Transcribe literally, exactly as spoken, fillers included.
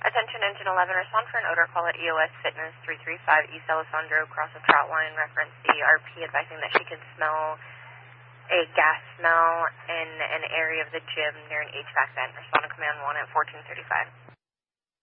Attention Engine eleven, respond for an odor call at E O S Fitness three three five East Alessandro, cross the trout line, reference the R P advising that she can smell a gas smell in an area of the gym near an H V A C vent. Respond to command one at fourteen thirty-five.